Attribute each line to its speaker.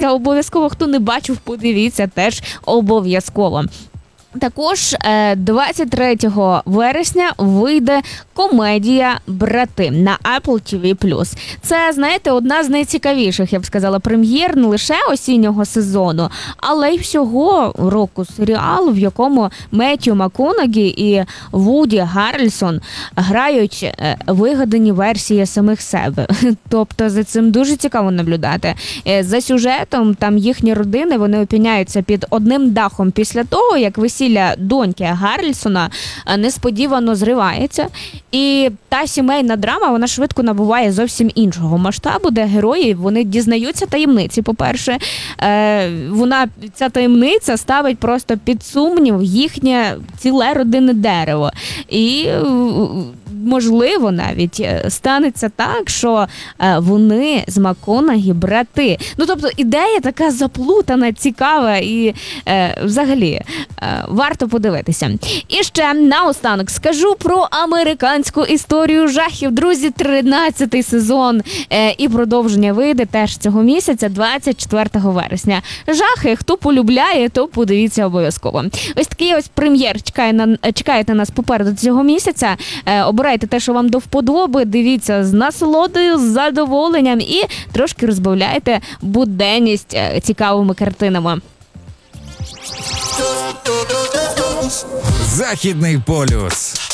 Speaker 1: подивіться обов'язково. Хто не бачив, подивіться теж обов'язково. Також 23 вересня вийде комедія «Брати» на Apple TV+. Це, знаєте, одна з найцікавіших, я б сказала, прем'єр не лише осіннього сезону, але й всього року серіал, в якому Меттью МакКонахі і Вуді Гаррельсон грають вигадані версії самих себе. Тобто за цим дуже цікаво наблюдати. За сюжетом там їхні родини, вони опиняються під одним дахом після того, як весілля доньки Гаррельсона несподівано зривається. І та сімейна драма, вона швидко набуває зовсім іншого масштабу, де герої, вони дізнаються таємниці. По-перше, ця таємниця ставить просто під сумнів їхнє ціле родинне дерево. І можливо навіть станеться так, що вони з МакКонахі брати. Ну, тобто ідея така заплутана, цікава і взагалі варто подивитися. І ще наостанок скажу про американську історію жахів. Друзі, 13-й сезон і продовження вийде теж цього місяця, 24 вересня. Жахи, хто полюбляє, то подивіться обов'язково. Ось такий ось прем'єр чекає на нас попереду цього місяця. Обирайте те, що вам до вподоби, дивіться з насолодою, з задоволенням і трошки розбавляйте буденність цікавими картинами.
Speaker 2: Західний полюс.